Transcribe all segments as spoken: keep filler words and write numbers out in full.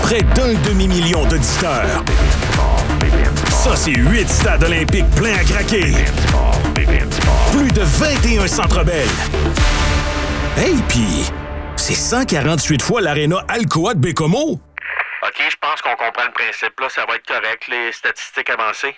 Près d'un demi-million d'auditeurs. Ça, c'est huit stades olympiques pleins à craquer. Plus de vingt et un Centre Bell. Hey, pis c'est cent quarante-huit fois l'Arena Alcoa de Bécomo. OK, je pense qu'on comprend le principe. Là, ça va être correct, les statistiques avancées.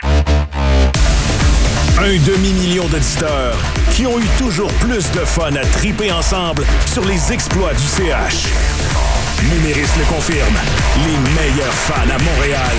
Un demi-million d'auditeurs qui ont eu toujours plus de fun à triper ensemble sur les exploits du C H. Numéris le confirme, les meilleurs fans à Montréal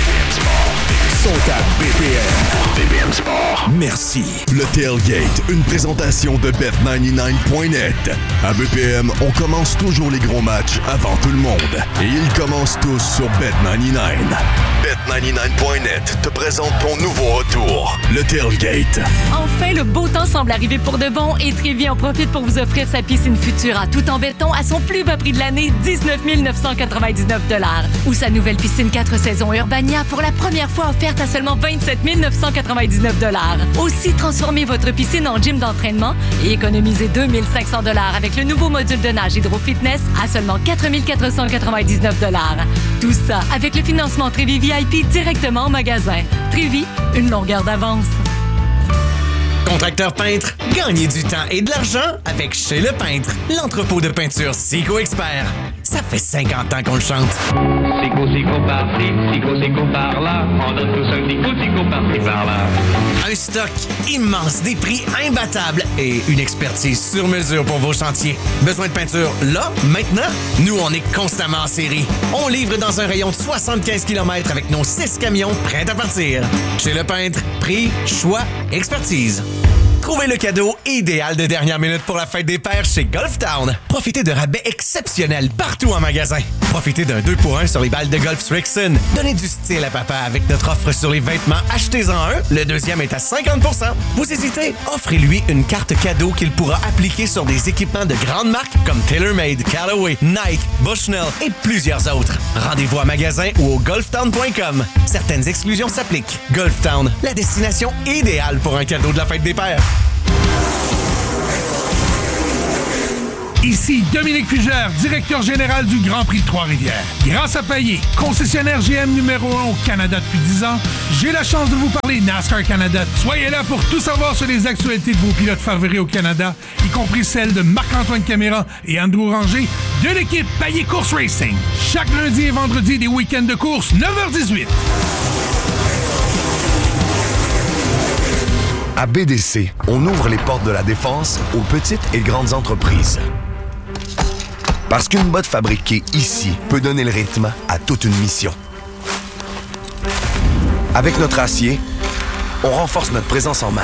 sont à B P M. B P M Sport. Merci. Le Tailgate, une présentation de bet quatre-vingt-dix-neuf point net. À B P M, on commence toujours les gros matchs avant tout le monde. Et ils commencent tous sur bet quatre-vingt-dix-neuf. bet quatre-vingt-dix-neuf point net te présente ton nouveau retour, le Tailgate. Enfin, le beau temps semble arriver pour de bon et Trévi en profite pour vous offrir sa piscine Futura tout en béton à son plus bas prix de l'année, dix-neuf mille neuf cent quatre-vingt-dix-neuf dollars. Ou sa nouvelle piscine quatre saisons Urbania pour la première fois offerte à seulement vingt-sept mille neuf cent quatre-vingt-dix-neuf dollars. Aussi, transformez votre piscine en gym d'entraînement et économisez deux mille cinq cents dollars avec le nouveau module de nage Hydro Fitness à seulement quatre mille quatre cent quatre-vingt-dix-neuf dollars. Tout ça avec le financement Trévi V I P directement en magasin. Trévi, une longueur d'avance. Contracteur peintre, gagnez du temps et de l'argent avec Chez Le Peintre, l'entrepôt de peinture Sico Expert. Ça fait cinquante ans qu'on le chante. Sico, Sico par-ci, Sico, Sico par-là. On donne tous un Sico, Sico par-ci, par-là. Un stock immense, des prix imbattables et une expertise sur mesure pour vos chantiers. Besoin de peinture là, maintenant? Nous, on est constamment en série. On livre dans un rayon de soixante-quinze kilomètres avec nos six camions prêts à partir. Chez Le Peintre, prix, choix, expertise. Trouvez le cadeau idéal de dernière minute pour la fête des pères chez Golf Town. Profitez de rabais exceptionnels partout en magasin. Profitez d'un deux pour un sur les balles de golf Strixon. Donnez du style à papa avec notre offre sur les vêtements. Achetez-en un, le deuxième est à cinquante pour cent. Vous hésitez? Offrez-lui une carte cadeau qu'il pourra appliquer sur des équipements de grandes marques comme TaylorMade, Callaway, Nike, Bushnell et plusieurs autres. Rendez-vous à magasin ou au golf town point com. Certaines exclusions s'appliquent. Golf Town, la destination idéale pour un cadeau de la fête des pères. Ici Dominique Fugère, directeur général du Grand Prix de Trois-Rivières. Grâce à Payet, concessionnaire G M numéro un au Canada depuis dix ans, j'ai la chance de vous parler NASCAR Canada. Soyez là pour tout savoir sur les actualités de vos pilotes favoris au Canada, y compris celles de Marc-Antoine Caméra et Andrew Ranger de l'équipe Payet Course Racing. Chaque lundi et vendredi des week-ends de course, neuf heures dix-huit. À B D C, on ouvre les portes de la défense aux petites et grandes entreprises. Parce qu'une botte fabriquée ici peut donner le rythme à toute une mission. Avec notre acier, on renforce notre présence en mer.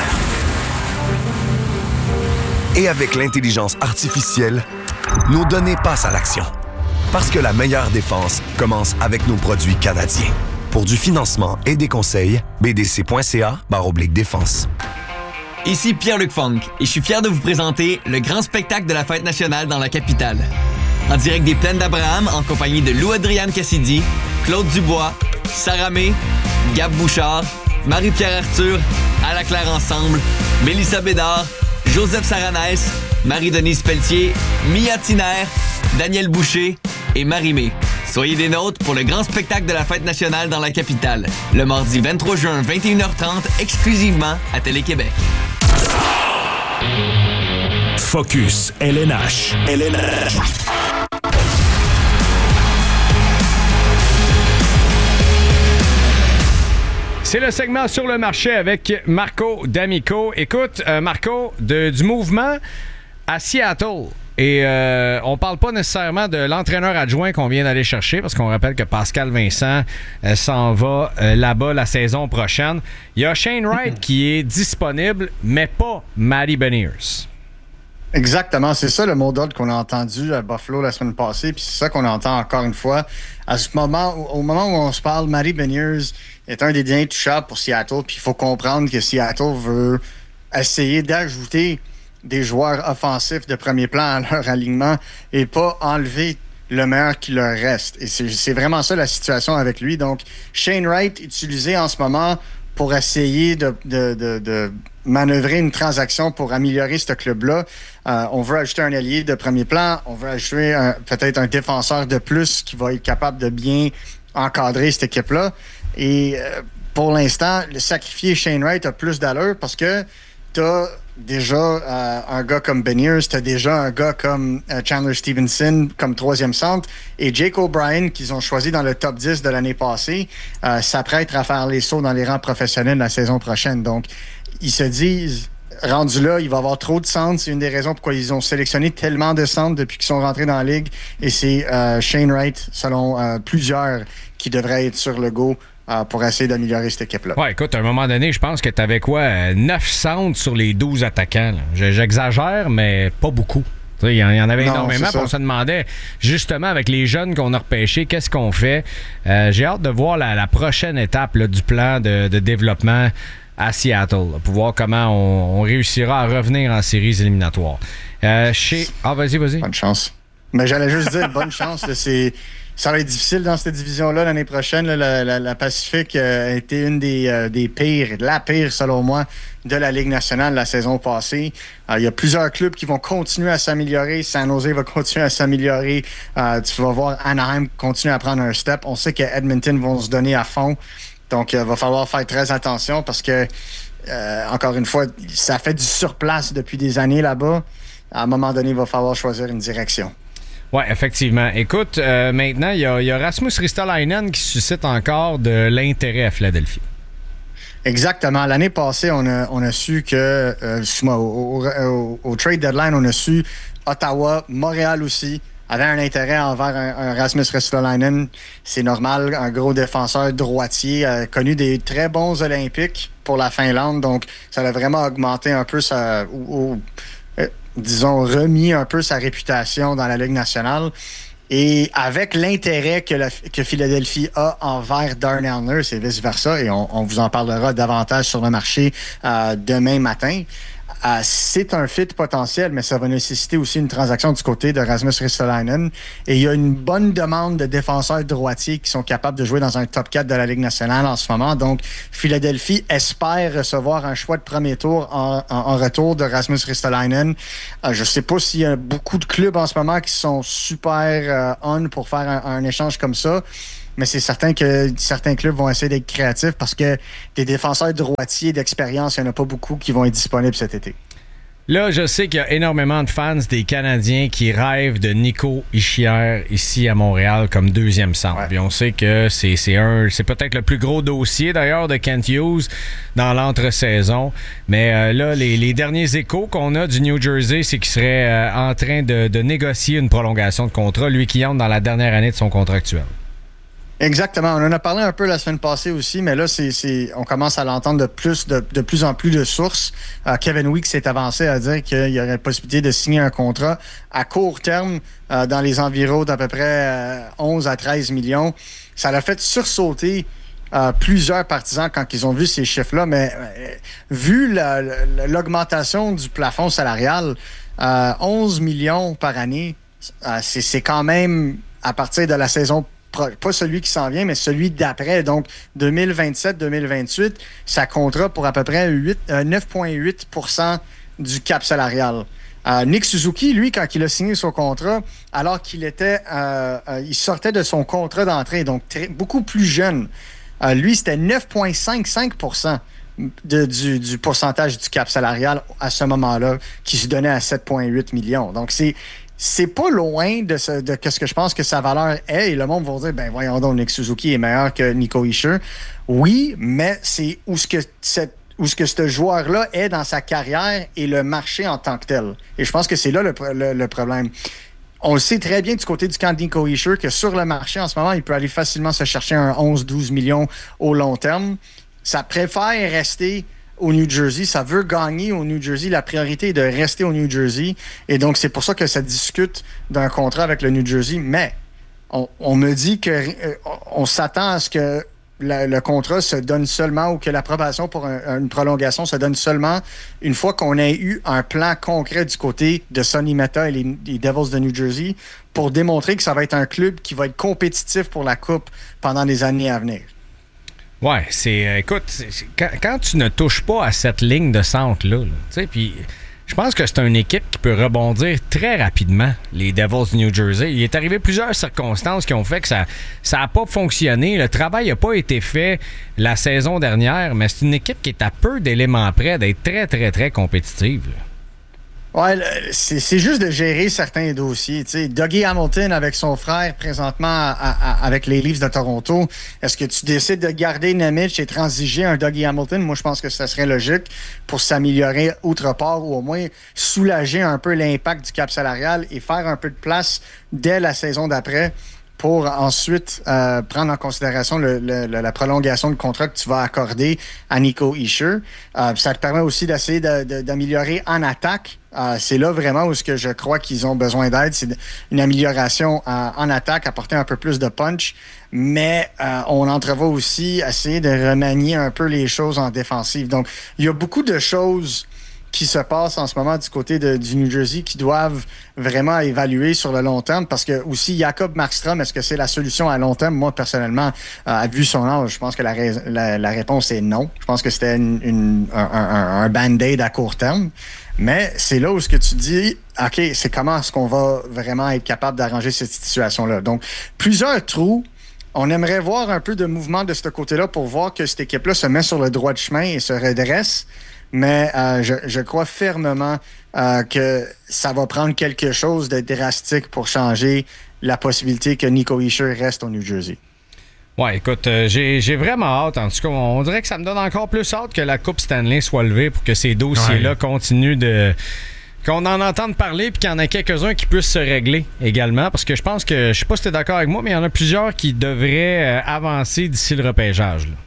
Et avec l'intelligence artificielle, nos données passent à l'action. Parce que la meilleure défense commence avec nos produits canadiens. Pour du financement et des conseils, b d c point c a barre oblique défense. Ici Pierre-Luc Funk et je suis fier de vous présenter le grand spectacle de la fête nationale dans la capitale. En direct des Plaines d'Abraham, en compagnie de Lou-Adriane Cassidy, Claude Dubois, Sarah May, Gab Bouchard, Marie-Pierre Arthur, À la Claire Ensemble, Mélissa Bédard, Joseph Saranès, Marie-Denise Pelletier, Mia Tiner, Daniel Boucher et Marie-Mé. Soyez des nôtres pour le grand spectacle de la fête nationale dans la capitale, le mardi vingt-trois juin, vingt et une heures trente, exclusivement à Télé-Québec. Focus L N H. L N H. C'est le segment sur le marché avec Marco D'Amico. Écoute, euh, Marco, de, du mouvement à Seattle. Et euh, on parle pas nécessairement de l'entraîneur adjoint qu'on vient d'aller chercher, parce qu'on rappelle que Pascal Vincent euh, s'en va euh, là-bas la saison prochaine. Il y a Shane Wright qui est disponible, mais pas Matty Beniers. Exactement, c'est ça le mot d'ordre qu'on a entendu à Buffalo la semaine passée, puis c'est ça qu'on entend encore une fois. À ce moment, au moment où on se parle, Matty Beniers est un des derniers touchables pour Seattle, puis il faut comprendre que Seattle veut essayer d'ajouter des joueurs offensifs de premier plan à leur alignement et pas enlever le meilleur qui leur reste. Et c'est, c'est vraiment ça la situation avec lui. Donc, Shane Wright, utilisé en ce moment pour essayer de, de, de, de manœuvrer une transaction pour améliorer ce club-là. Euh, on veut ajouter un ailier de premier plan, on veut ajouter un, peut-être un défenseur de plus qui va être capable de bien encadrer cette équipe-là. Et euh, pour l'instant, le sacrifier Shane Wright a plus d'allure parce que tu as déjà euh, un gars comme Beniers, tu as déjà un gars comme euh, Chandler Stevenson comme troisième centre et Jake O'Brien qu'ils ont choisi dans le top dix de l'année passée euh, s'apprête à faire les sauts dans les rangs professionnels la saison prochaine. Donc, ils se disent, rendu là, il va y avoir trop de centres. C'est une des raisons pourquoi ils ont sélectionné tellement de centres depuis qu'ils sont rentrés dans la ligue. Et c'est euh, Shane Wright, selon euh, plusieurs, qui devrait être sur le go euh, pour essayer d'améliorer cette équipe-là. Ouais, écoute, à un moment donné, je pense que tu avais quoi? neuf centres sur les douze attaquants. Là. J'exagère, mais pas beaucoup. Il y en avait non, énormément. On se demandait, justement, avec les jeunes qu'on a repêchés, qu'est-ce qu'on fait? Euh, j'ai hâte de voir la, la prochaine étape là, du plan de, de développement à Seattle, là, pour voir comment on, on réussira à revenir en séries éliminatoires. Euh, chez... Ah, vas-y, vas-y. Bonne chance. Mais j'allais juste dire bonne chance. Là, c'est... Ça va être difficile dans cette division-là l'année prochaine. Là, la, la, la Pacifique euh, a été une des, euh, des pires, la pire selon moi, de la Ligue nationale la saison passée. Il euh, y a plusieurs clubs qui vont continuer à s'améliorer. San Jose va continuer à s'améliorer. Euh, tu vas voir Anaheim continuer à prendre un step. On sait que Edmonton vont se donner à fond. Donc, il euh, va falloir faire très attention parce que, euh, encore une fois, ça fait du surplace depuis des années là-bas. À un moment donné, il va falloir choisir une direction. Oui, effectivement. Écoute, euh, maintenant, il y, y a Rasmus Ristolainen qui suscite encore de l'intérêt à Philadelphie. Exactement. L'année passée, on a, on a su que, euh, excuse-moi, au, au, au trade deadline, on a su Ottawa, Montréal aussi, avait un intérêt envers un, un Rasmus Ristolainen. C'est normal, un gros défenseur droitier, a connu des très bons Olympiques pour la Finlande, donc ça a vraiment augmenté un peu sa... Ou, ou, euh, disons, remis un peu sa réputation dans la Ligue nationale. Et avec l'intérêt que, la, que Philadelphie a envers Darnell Nurse et vice-versa, et on, on vous en parlera davantage sur le marché euh, demain matin, euh, c'est un fit potentiel, mais ça va nécessiter aussi une transaction du côté de Rasmus Ristolainen. Et il y a une bonne demande de défenseurs droitiers qui sont capables de jouer dans un top quatre de la Ligue nationale en ce moment. Donc, Philadelphie espère recevoir un choix de premier tour en, en, en retour de Rasmus Ristolainen. Euh, je ne sais pas s'il y a beaucoup de clubs en ce moment qui sont super euh, on pour faire un, un échange comme ça. Mais c'est certain que certains clubs vont essayer d'être créatifs parce que des défenseurs droitiers d'expérience, il n'y en a pas beaucoup qui vont être disponibles cet été. Là, je sais qu'il y a énormément de fans des Canadiens qui rêvent de Nico Hischier ici à Montréal comme deuxième centre. Ouais. Puis on sait que c'est, c'est, un, c'est peut-être le plus gros dossier d'ailleurs de Kent Hughes dans l'entre-saison. Mais euh, là, les, les derniers échos qu'on a du New Jersey, c'est qu'il serait euh, en train de, de négocier une prolongation de contrat, lui qui entre dans la dernière année de son contrat actuel. Exactement. On en a parlé un peu la semaine passée aussi, mais là, c'est, c'est, on commence à l'entendre de plus, de, de plus en plus de sources. Euh, Kevin Weeks s'est avancé à dire qu'il y aurait la possibilité de signer un contrat à court terme euh, dans les environs d'à peu près euh, onze à treize millions. Ça l'a fait sursauter euh, plusieurs partisans quand ils ont vu ces chiffres-là, mais euh, vu la, la, l'augmentation du plafond salarial, euh, onze millions par année, euh, c'est, c'est quand même à partir de la saison pas celui qui s'en vient, mais celui d'après. Donc, deux mille vingt-sept deux mille vingt-huit, ça comptera pour à peu près huit, euh, neuf virgule huit pour cent du cap salarial. Euh, Nick Suzuki, lui, quand il a signé son contrat, alors qu'il était, euh, euh, il sortait de son contrat d'entrée, donc très, beaucoup plus jeune, euh, lui, c'était neuf virgule cinquante-cinq pour cent de, du, du pourcentage du cap salarial à ce moment-là, qui se donnait à sept virgule huit millions. Donc, c'est C'est pas loin de ce, de ce que je pense que sa valeur est. Et le monde va dire, ben voyons donc, Nick Suzuki est meilleur que Nico Hischier. Oui, mais c'est où ce que cette, où ce que ce joueur-là est dans sa carrière et le marché en tant que tel. Et je pense que c'est là le, le, le problème. On le sait très bien du côté du camp de Nico Hischier que sur le marché en ce moment, il peut aller facilement se chercher un onze douze millions au long terme. Ça préfère rester au New Jersey, ça veut gagner au New Jersey. La priorité est de rester au New Jersey. Et donc, c'est pour ça que ça discute d'un contrat avec le New Jersey. Mais on, on me dit que euh, on s'attend à ce que la, le contrat se donne seulement ou que l'approbation pour un, une prolongation se donne seulement une fois qu'on ait eu un plan concret du côté de Sonny Meta et les, les Devils de New Jersey pour démontrer que ça va être un club qui va être compétitif pour la Coupe pendant les années à venir. Ouais, c'est... Euh, écoute, c'est, quand, quand tu ne touches pas à cette ligne de centre-là, là, tu sais, puis... Je pense que c'est une équipe qui peut rebondir très rapidement, les Devils du New Jersey. Il est arrivé plusieurs circonstances qui ont fait que ça n'a pas fonctionné. Le travail n'a pas été fait la saison dernière, mais c'est une équipe qui est à peu d'éléments près d'être très, très, très compétitive, là. Ouais, c'est, c'est juste de gérer certains dossiers. Tu sais, Dougie Hamilton avec son frère présentement à, à, avec les Leafs de Toronto. Est-ce que tu décides de garder Nemec et transiger un Dougie Hamilton? Moi, je pense que ça serait logique pour s'améliorer autre part ou au moins soulager un peu l'impact du cap salarial et faire un peu de place dès la saison d'après pour ensuite euh, prendre en considération le, le, la prolongation de contrat que tu vas accorder à Nico Hischier. Euh, ça te permet aussi d'essayer de, de, d'améliorer en attaque. Euh, c'est là vraiment où ce que je crois qu'ils ont besoin d'aide. C'est une amélioration euh, en attaque, apporter un peu plus de punch. Mais euh, on entrevoit aussi essayer de remanier un peu les choses en défensive. Donc, il y a beaucoup de choses qui se passent en ce moment du côté de, du New Jersey qui doivent vraiment évaluer sur le long terme parce que aussi Jacob Markstrom, est-ce que c'est la solution à long terme? Moi, personnellement, euh, vu son âge, je pense que la, la, la réponse est non. Je pense que c'était une, une, un, un, un band-aid à court terme. Mais c'est là où ce que tu dis, OK, c'est comment est-ce qu'on va vraiment être capable d'arranger cette situation-là. Donc, plusieurs trous. On aimerait voir un peu de mouvement de ce côté-là pour voir que cette équipe-là se met sur le droit de chemin et se redresse. Mais euh, je, je crois fermement euh, que ça va prendre quelque chose de drastique pour changer la possibilité que Nico Hischier reste au New Jersey. Ouais, écoute, euh, j'ai, j'ai vraiment hâte. En tout cas, on dirait que ça me donne encore plus hâte que la Coupe Stanley soit levée pour que ces dossiers-là ouais. continuent de... qu'on en entende parler puis qu'il y en a quelques-uns qui puissent se régler également. Parce que je pense que, je sais pas si tu es d'accord avec moi, mais il y en a plusieurs qui devraient euh, avancer d'ici le repêchage, là.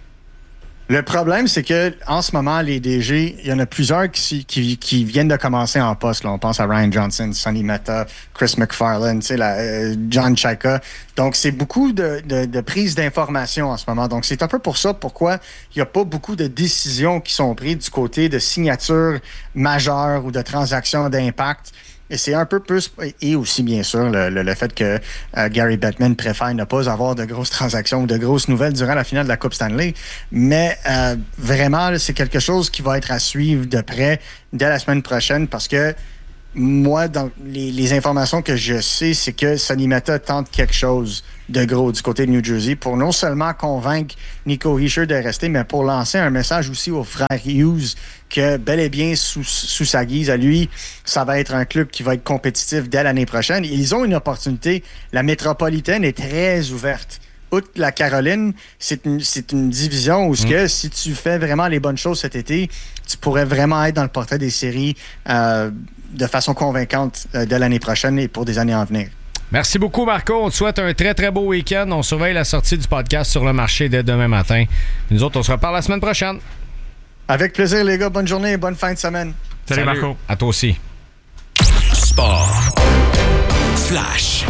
Le problème, c'est que en ce moment, les D G, il y en a plusieurs qui, qui, qui viennent de commencer en poste. Là. On pense à Ryan Johnson, Sonny Mehta, Chris McFarland, tu sais, la, euh, John Chayka. Donc, c'est beaucoup de, de, de prise d'informations en ce moment. Donc, c'est un peu pour ça pourquoi il n'y a pas beaucoup de décisions qui sont prises du côté de signatures majeures ou de transactions d'impact. Et c'est un peu plus... Et aussi, bien sûr, le, le, le fait que euh, Gary Bettman préfère ne pas avoir de grosses transactions ou de grosses nouvelles durant la finale de la Coupe Stanley. Mais euh, vraiment, là, c'est quelque chose qui va être à suivre de près dès la semaine prochaine parce que moi, dans les, les informations que je sais, c'est que Sonny Mehta tente quelque chose de gros du côté de New Jersey pour non seulement convaincre Nico Hischier de rester, mais pour lancer un message aussi aux frères Hughes que bel et bien sous, sous sa guise à lui, ça va être un club qui va être compétitif dès l'année prochaine. Ils ont une opportunité. La métropolitaine est très ouverte. Outre la Caroline, c'est une, c'est une division où mmh. que, si tu fais vraiment les bonnes choses cet été, tu pourrais vraiment être dans le portrait des séries euh, de façon convaincante euh, dès l'année prochaine et pour des années à venir. Merci beaucoup, Marco. On te souhaite un très, très beau week-end. On surveille la sortie du podcast sur le marché dès demain matin. Nous autres, on se reparle la semaine prochaine. Avec plaisir, les gars. Bonne journée et bonne fin de semaine. Salut, Salut. Marco. À toi aussi. Sport. Flash.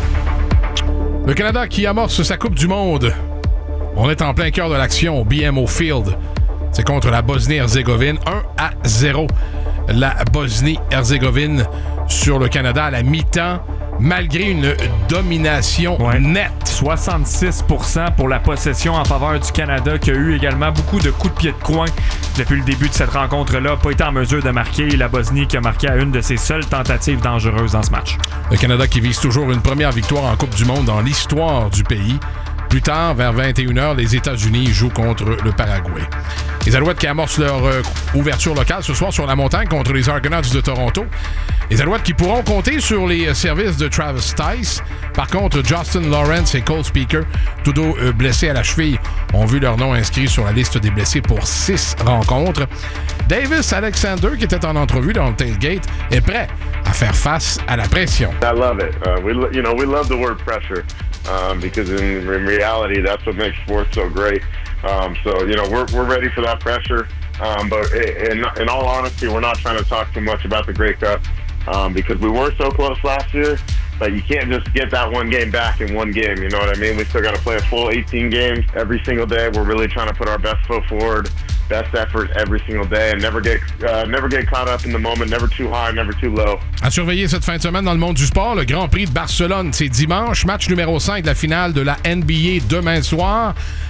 Le Canada qui amorce sa Coupe du Monde. On est en plein cœur de l'action au B M O Field. C'est contre la Bosnie-Herzégovine. un à zéro. La Bosnie-Herzégovine sur le Canada à la mi-temps, malgré une domination ouais. nette. soixante-six pour cent pour la possession en faveur du Canada, qui a eu également beaucoup de coups de pied de coin depuis le début de cette rencontre-là. Pas été en mesure de marquer. La Bosnie qui a marqué à une de ses seules tentatives dangereuses dans ce match. Le Canada qui vise toujours une première victoire en Coupe du Monde dans l'histoire du pays. Plus tard, vers vingt et une heures, les États-Unis jouent contre le Paraguay. Les Alouettes qui amorcent leur euh, ouverture locale ce soir sur la montagne contre les Argonauts de Toronto. Les Alouettes qui pourront compter sur les services de Travis Tice. Par contre, Justin Lawrence et Cole Speaker, tous deux euh, blessés à la cheville, ont vu leur nom inscrit sur la liste des blessés pour six rencontres. Davis Alexander, qui était en entrevue dans le tailgate, est prêt à faire face à la pression. I love it. Uh, we, you know, we love the word pressure. Um, because in, in reality, that's what makes sports so great. Um, so, you know, we're we're ready for that pressure. Um, but in, in all honesty, we're not trying to talk too much about the Grey Cup um, because we were so close last year. But you can't just get that one game back in one game. You know what I mean? We still got to play a full eighteen games every single day. We're really trying to put our best foot forward, best effort every single day, and never get uh, never get caught up in the moment. Never too high, never too low. À surveiller cette fin de semaine dans le monde du sport, le Grand Prix de Barcelone, c'est dimanche, match numéro cinq de la finale de la N B A demain soir.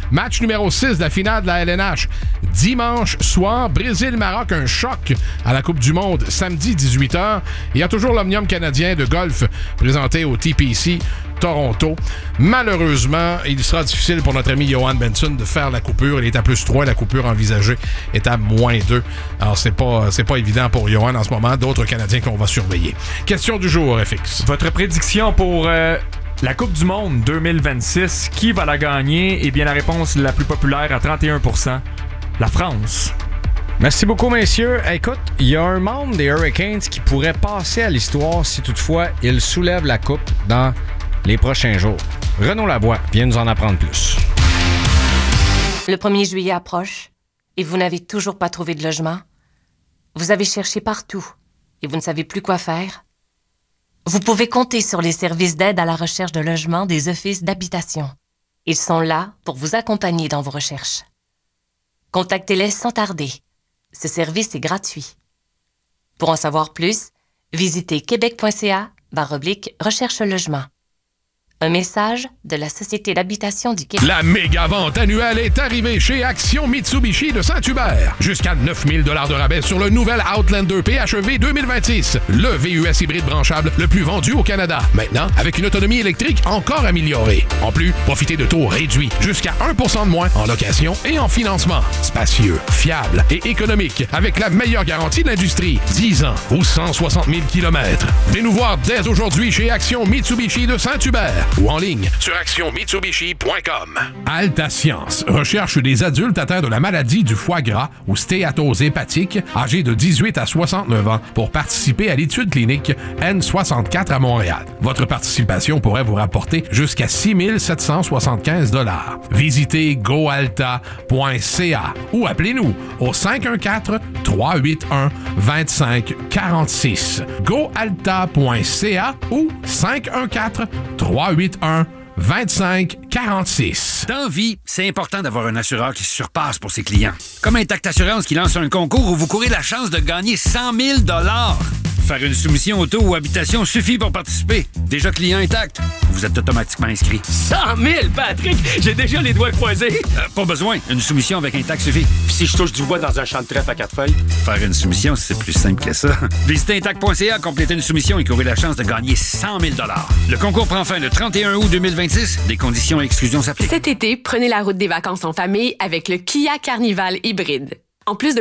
Match numéro six de la finale de la L N H. Dimanche soir, Brésil-Maroc, un choc à la Coupe du Monde, samedi dix-huit heures. Il y a toujours l'Omnium canadien de golf présenté au T P C Toronto. Malheureusement, il sera difficile pour notre ami Johan Benson de faire la coupure. Il est à plus trois, la coupure envisagée est à moins deux. Alors, c'est pas, c'est pas évident pour Johan en ce moment. D'autres Canadiens qu'on va surveiller. Question du jour, F X. Votre prédiction pour euh, la Coupe du Monde deux mille vingt-six, qui va la gagner? Eh bien, la réponse la plus populaire à trente et un pour cent, la France. Merci beaucoup, messieurs. Écoute, il y a un membre des Hurricanes qui pourrait passer à l'histoire si toutefois il soulève la coupe dans les prochains jours. Renaud Lavoie vient nous en apprendre plus. Le premier juillet approche et vous n'avez toujours pas trouvé de logement. Vous avez cherché partout et vous ne savez plus quoi faire. Vous pouvez compter sur les services d'aide à la recherche de logement des offices d'habitation. Ils sont là pour vous accompagner dans vos recherches. Contactez-les sans tarder. Ce service est gratuit. Pour en savoir plus, visitez québec.ca barre oblique recherche logement. Un message de la Société d'habitation du Québec. La méga vente annuelle est arrivée chez Action Mitsubishi de Saint-Hubert. Jusqu'à neuf mille dollars de rabais sur le nouvel Outlander P H E V deux mille vingt-six. Le V U S hybride branchable le plus vendu au Canada. Maintenant, avec une autonomie électrique encore améliorée. En plus, profitez de taux réduits. Jusqu'à un pour cent de moins en location et en financement. Spacieux, fiable et économique. Avec la meilleure garantie de l'industrie. dix ans ou cent soixante mille kilomètres. Venez nous voir dès aujourd'hui chez Action Mitsubishi de Saint-Hubert. Ou en ligne sur action mitsubishi point com. Alta Science recherche des adultes atteints de la maladie du foie gras ou stéatose hépatique âgés de dix-huit à soixante-neuf ans pour participer à l'étude clinique N soixante-quatre à Montréal. Votre participation pourrait vous rapporter jusqu'à six mille sept cent soixante-quinze dollars. Visitez goalta point c a ou appelez-nous au cinq un quatre, trois huit un, deux cinq quatre six. goalta point c a ou cinq un quatre, trois huit un, deux cinq quatre six. Dans vie, c'est important d'avoir un assureur qui se surpasse pour ses clients. Comme Intact Assurance qui lance un concours où vous courez la chance de gagner cent mille dollars. Faire une soumission auto ou habitation suffit pour participer. Déjà client Intact, vous êtes automatiquement inscrit. cent mille, Patrick! J'ai déjà les doigts croisés. Euh, pas besoin. Une soumission avec Intact suffit. Puis si je touche du bois dans un champ de trèfle à quatre feuilles? Faire une soumission, c'est plus simple que ça. Visitez intact point c a, complétez une soumission et courez la chance de gagner cent mille dollars. Le concours prend fin le trente et un août deux mille vingt-six. Des conditions et exclusions s'appliquent. Cet été, prenez la route des vacances en famille avec le Kia Carnival hybride. En plus de